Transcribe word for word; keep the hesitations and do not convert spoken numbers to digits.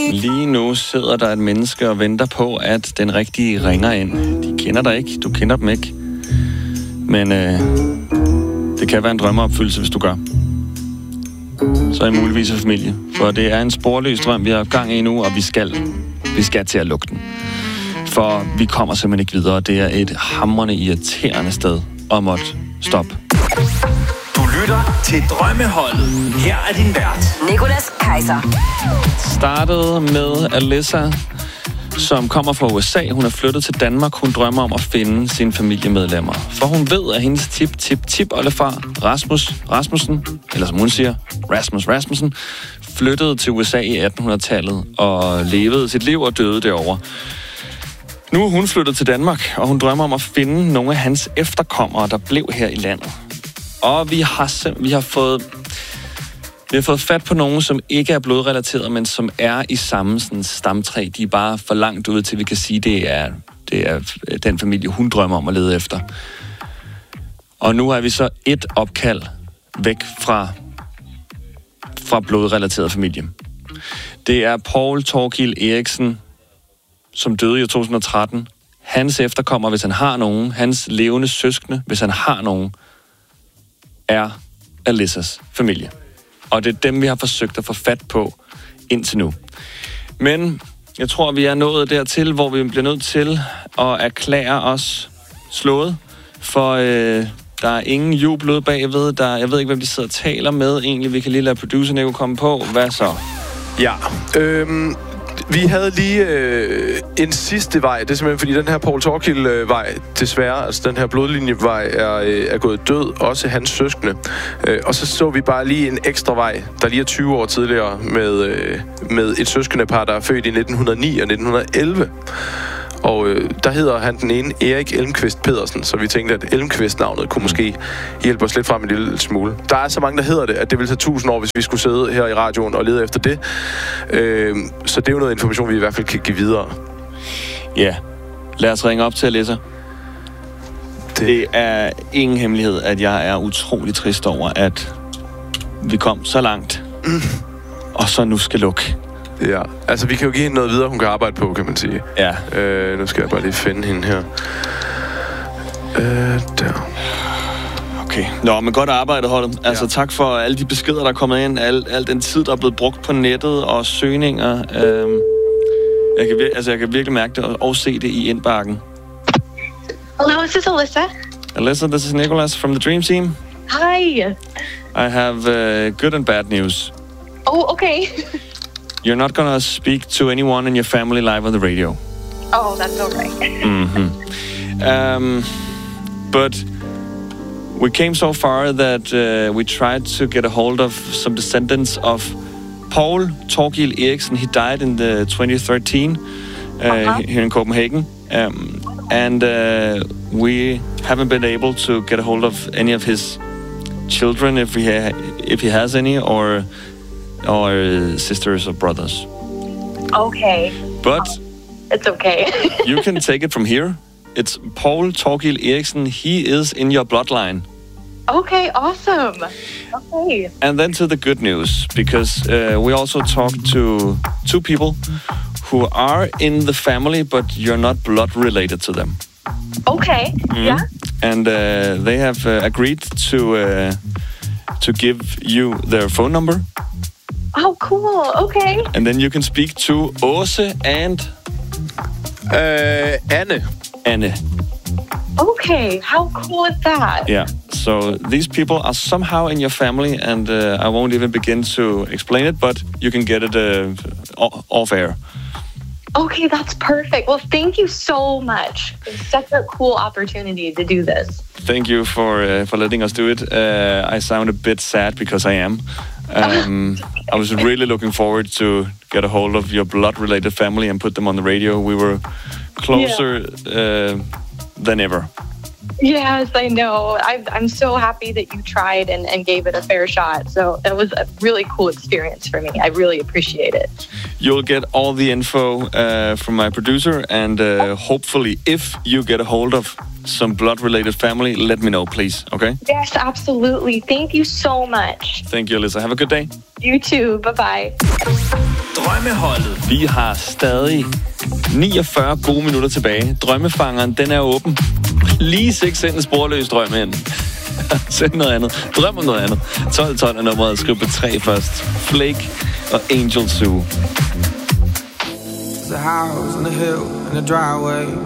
Lige nu sidder der et menneske og venter på, at den rigtige ringer ind. De kender dig ikke, du kender dem ikke. Men øh, det kan være en drømmeopfyldelse, hvis du gør. Så er I muligvis en familie. For det er en sporløs drøm, vi har gang i nu, og vi skal, vi skal til at lukke den. For vi kommer simpelthen ikke videre. Det er et hamrende irriterende sted at måtte stoppe. Du lytter til Drømmeholdet. Her er din vært, Nicolas Kaiser. Startede med Alyssa, som kommer fra U S A. Hun er flyttet til Danmark. Hun drømmer om at finde sine familiemedlemmer. For hun ved, at hendes tip, tip, tip oldefar, Rasmus Rasmussen, eller som hun siger, Rasmus Rasmussen, flyttede til U S A i attenhundredetallet og levede sit liv og døde derovre. Nu er hun flyttet til Danmark, og hun drømmer om at finde nogle af hans efterkommere, der blev her i landet. Og vi har, sim- vi har fået... Vi har fået fat på nogen, som ikke er blodrelateret, men som er i samme sådan, stamtræ. De er bare for langt ude til, vi kan sige, det er, det er den familie, hun drømmer om at lede efter. Og nu er vi så et opkald væk fra, fra blodrelateret familie. Det er Poul Thorkild Eriksen, som døde i to tusind og tretten. Hans efterkommer, hvis han har nogen, hans levende søskende, hvis han har nogen, er Alyssas familie. Og det er dem, vi har forsøgt at få fat på indtil nu. Men jeg tror, vi er nået dertil, hvor vi bliver nødt til at erklære os slået. For øh, der er ingen jubel bagved. Der, jeg ved ikke, hvem de sidder og taler med egentlig. Vi kan lige lade producerne jo komme på. Hvad så? Ja, øhm, vi havde lige øh, en sidste vej. Det er simpelthen, fordi den her Poul Thorkild-vej, desværre, altså den her blodlinjevej, er, øh, er gået død. Også hans søskende. Øh, og så så vi bare lige en ekstra vej, der lige er tyve år tidligere, med, øh, med et søskendepar, der er født i nitten hundrede og ni og nitten hundrede og elleve. Og øh, der hedder han den ene Erik Elmqvist Pedersen, så vi tænkte, at Elmqvist-navnet kunne måske hjælpe os lidt frem en lille smule. Der er så mange, der hedder det, at det ville tage tusind år, hvis vi skulle sidde her i radioen og lede efter det. Øh, så det er jo noget information, vi i hvert fald kan give videre. Ja, lad os ringe op til Alyssa. Det... det er ingen hemmelighed, at jeg er utrolig trist over, at vi kom så langt, mm. og så nu skal lukke. Ja, altså vi kan jo give hende noget videre, hun kan arbejde på, kan man sige. Ja. Øh, nu skal jeg bare lige finde hende her. Øh, der. Okay. Nå, men godt arbejdet, holdet. Altså ja. Tak for alle de beskeder, der er kommet ind. Al, al den tid, der er blevet brugt på nettet og søgninger. Øhm, jeg, kan vir- altså, jeg kan virkelig mærke det og, og se det i indbakken. Hello, this is Alyssa. Alyssa, this is Nicolas from the Dream Team. Hi. I have uh, good and bad news. Oh, okay. You're not gonna speak to anyone in your family live on the radio. Oh, that's all right. Mm-hmm. Um, but we came so far that uh, we tried to get a hold of some descendants of Poul Thorkild Eriksen. He died in the twenty thirteen uh, uh-huh. here in Copenhagen. Um, and uh, we haven't been able to get a hold of any of his children, if he, ha- if he has any, or... or sisters or brothers. Okay. But it's okay. you can take it from here. It's Poul Thorkild Eriksen. He is in your bloodline. Okay, awesome. Okay. And then to the good news, because uh, we also talked to two people who are in the family, but you're not blood related to them. Okay, mm-hmm. Yeah. And uh, they have uh, agreed to uh, to give you their phone number. Oh, cool. Okay. And then you can speak to Åse and... Uh, Anne. Anne. Okay. How cool is that? Yeah. So these people are somehow in your family, and uh, I won't even begin to explain it, but you can get it uh, off air. Okay, that's perfect. Well, thank you so much. It's such a cool opportunity to do this. Thank you for uh, for letting us do it. Uh, I sound a bit sad because I am. Um, I was really looking forward to get a hold of your blood-related family and put them on the radio. We were closer yeah. uh, than ever. Yes, I know. I'm, I'm so happy that you tried and, and gave it a fair shot. So it was a really cool experience for me. I really appreciate it. You'll get all the info uh, from my producer, and uh, hopefully if you get a hold of some blood-related family, let me know, please, okay? Yes, absolutely. Thank you so much. Thank you, Alyssa. Have a good day. You too. Bye-bye. Drømmeholdet. Vi har stadig niogfyrre gode minutter tilbage. Drømmefangeren, den er åben. Lige seks send en sporløs drøm ind. Send noget andet. Drøm om noget andet. tolv tolv er nummeret. Skriv på tre først. Flake og Angel Zoo. There's a house on the hill and a driveway.